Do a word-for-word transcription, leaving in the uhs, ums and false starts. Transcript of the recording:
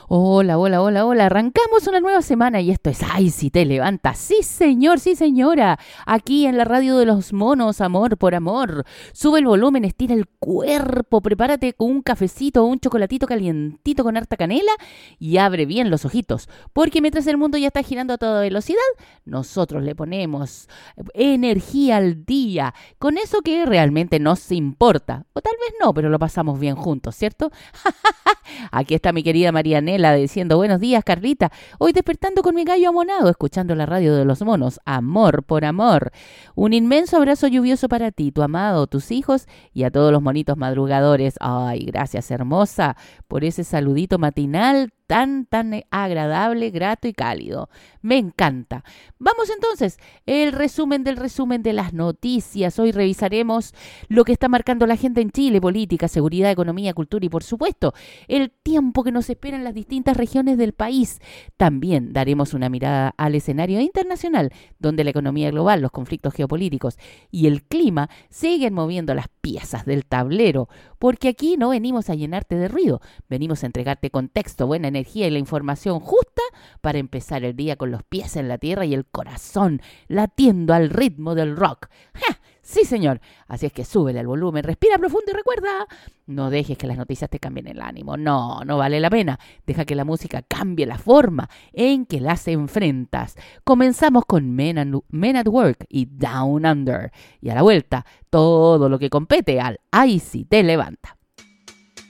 Hola, hola, hola, hola. Arrancamos una nueva semana y esto es Ay, si te levanta. Sí, señor, sí, señora. Aquí en la radio de los monos, amor por amor. Sube el volumen, estira el cuerpo, prepárate con un cafecito o un chocolatito calientito con harta canela y abre bien los ojitos. Porque mientras el mundo ya está girando a toda velocidad, nosotros le ponemos energía al día. Con eso que realmente nos importa. O tal vez no, pero lo pasamos bien juntos, ¿cierto? Aquí está mi querida Marianela diciendo buenos días, Carlita. Hoy despertando con mi gallo amonado, escuchando la radio de los monos. Amor por amor. Un inmenso abrazo lluvioso para ti, tu amado, tus hijos y a todos los monitos madrugadores. Ay, gracias, hermosa, por ese saludito matinal tan, tan agradable, grato y cálido. Me encanta. Vamos entonces, el resumen del resumen de las noticias. Hoy revisaremos lo que está marcando la agenda en Chile, política, seguridad, economía, cultura y, por supuesto, el tiempo que nos espera en las distintas regiones del país. También daremos una mirada al escenario internacional, donde la economía global, los conflictos geopolíticos y el clima siguen moviendo las piezas del tablero, porque aquí no venimos a llenarte de ruido, venimos a entregarte contexto, buena energía y la información justa para empezar el día con los pies en la tierra y el corazón latiendo al ritmo del rock. ¡Ja! Sí, señor. Así es que súbele al volumen, respira profundo y recuerda, no dejes que las noticias te cambien el ánimo. No, no vale la pena. Deja que la música cambie la forma en que las enfrentas. Comenzamos con Men, and, Men at Work y Down Under. Y a la vuelta, todo lo que compete al Ay, si te levanta.